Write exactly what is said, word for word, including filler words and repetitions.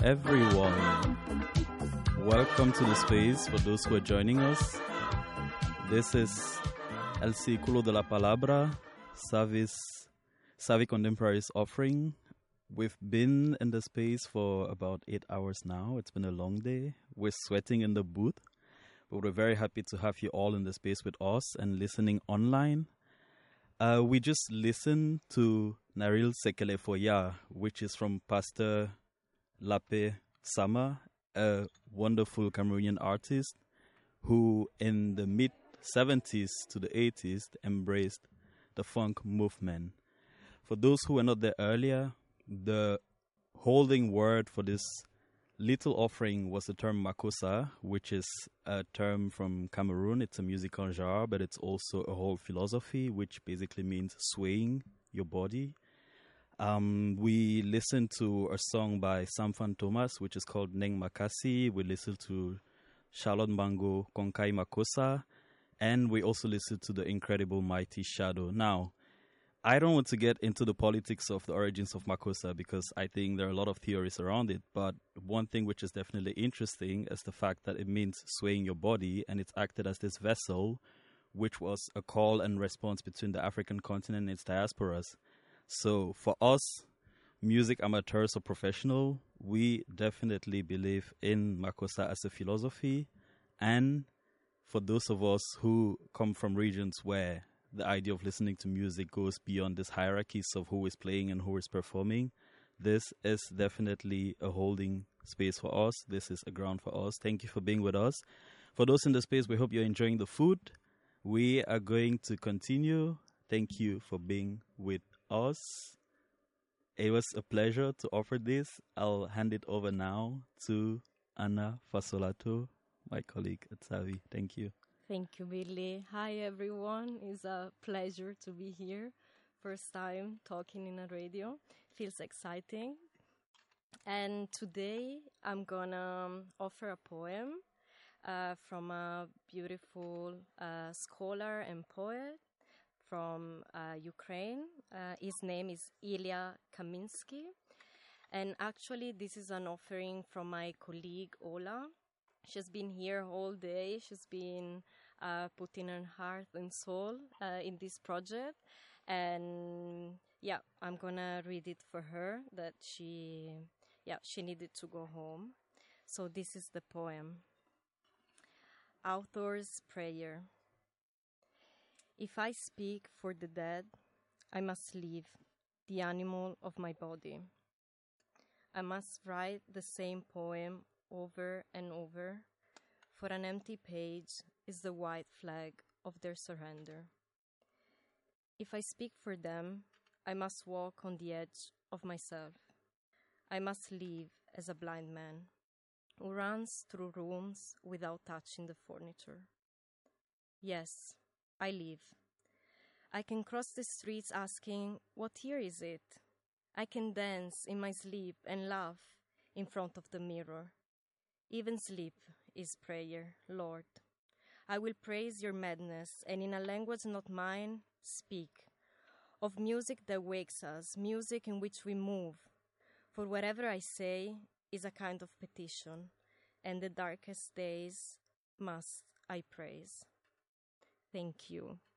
everyone. Welcome to the space for those who are joining us. This is El Círculo de la Palabra, Savi's, Savi Contemporaries offering. We've been in the space for about eight hours now. It's been a long day. We're sweating in the booth, but we're very happy to have you all in the space with us and listening online. Uh, we just listened to Naril Sekele Foya, which is from Pastor Lape Sama, a wonderful Cameroonian artist who in the mid seventies to the eighties embraced the funk movement. For those who were not there earlier, the holding word for this little offering was the term makossa, which is a term from Cameroon. It's a musical genre, but it's also a whole philosophy, which basically means swaying your body. Um, we listened to a song by Samfan Thomas, which is called Neng Makasi. We listened to Charlotte Mbango Konkai Makossa, and we also listened to the incredible Mighty Shadow. Now, I don't want to get into the politics of the origins of makossa because I think there are a lot of theories around it, but one thing which is definitely interesting is the fact that it means swaying your body, and it's acted as this vessel, which was a call and response between the African continent and its diasporas. So for us, music amateurs or professional, we definitely believe in makossa as a philosophy. And for those of us who come from regions where the idea of listening to music goes beyond this hierarchies of who is playing and who is performing, this is definitely a holding space for us. This is a ground for us. Thank you for being with us. For those in the space, we hope you're enjoying the food. We are going to continue. Thank you for being with us. It was a pleasure to offer this. I'll hand it over now to Anna Fasolato, my colleague at Savi. Thank you. Thank you, Billy. Hi, everyone. It's a pleasure to be here. First time talking in a radio. Feels exciting. And today I'm going to offer a poem uh, from a beautiful uh, scholar and poet from uh, Ukraine. Uh, his name is Ilya Kaminsky. And actually, this is an offering from my colleague, Ola. She's been here all day. She's been uh, putting her heart and soul uh, in this project. And yeah, I'm going to read it for her that she, yeah, she needed to go home. So this is the poem. Author's Prayer. If I speak for the dead, I must leave the animal of my body. I must write the same poem over and over, for an empty page is the white flag of their surrender. If I speak for them, I must walk on the edge of myself. I must live as a blind man who runs through rooms without touching the furniture. Yes, I live. I can cross the streets asking, what year is it? I can dance in my sleep and laugh in front of the mirror. Even sleep is prayer, Lord. I will praise your madness, and in a language not mine, speak of music that wakes us, music in which we move. For whatever I say is a kind of petition, and the darkest days must I praise. Thank you.